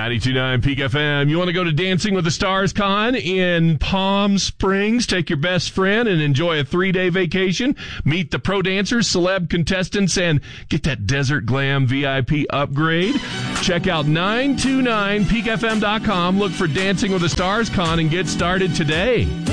92.9 Peak FM. You want to go to Dancing with the Stars Con in Palm Springs? Take your best friend and enjoy a 3-day vacation. Meet the pro dancers, celeb contestants, and get that Desert Glam VIP upgrade. Check out 929peakfm.com. Look for Dancing with the Stars Con and get started today.